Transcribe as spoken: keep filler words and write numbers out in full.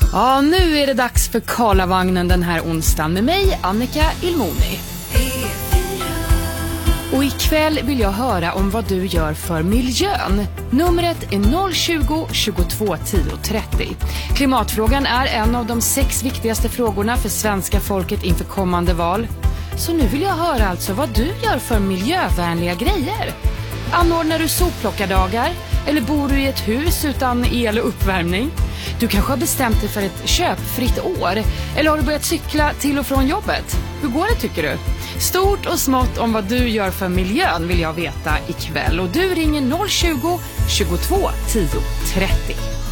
Ja, nu är det dags för Karlavagnen den här onsdagen med mig, Annika Ilmoni. Och ikväll vill jag höra om vad du gör för miljön. Numret är noll tjugo, tjugotvå, tio, trettio. Klimatfrågan är en av de sex viktigaste frågorna för svenska folket inför kommande val. Så nu vill jag höra alltså vad du gör för miljövänliga grejer. Anordnar du sopplockardagar? Eller bor du i ett hus utan el och uppvärmning? Du kanske har bestämt dig för ett köpfritt år. Eller har du börjat cykla till och från jobbet? Hur går det tycker du? Stort och smått om vad du gör för miljön vill jag veta ikväll. Och du ringer noll tjugo, tjugotvå, tio, trettio.